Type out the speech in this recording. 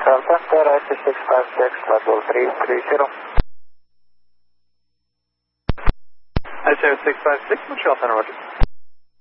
Delta, Sierra 656, level 330. Sierra 656, Montreal Center, roger.